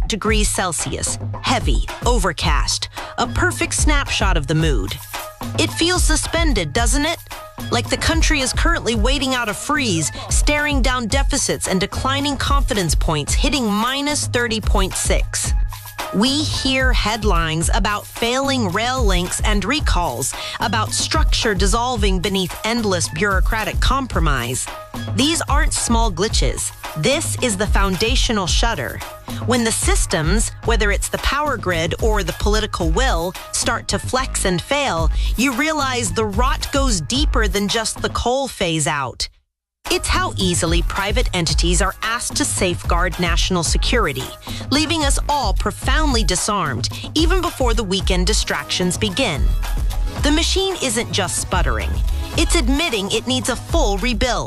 degrees Celsius, heavy, overcast, a perfect snapshot of the mood. It feels suspended, doesn't it? Like the country is currently waiting out a freeze, staring down deficits and declining confidence points hitting minus 30.6. We hear headlines about failing rail links and recalls, about structure dissolving beneath endless bureaucratic compromise. These aren't small glitches. This is the foundational shudder. When the systems, whether it's the power grid or the political will, start to flex and fail, you realize the rot goes deeper than just the coal phase out. It's how easily private entities are asked to safeguard national security, leaving us all profoundly disarmed even before the weekend distractions begin. The machine isn't just sputtering. It's admitting it needs a full rebuild.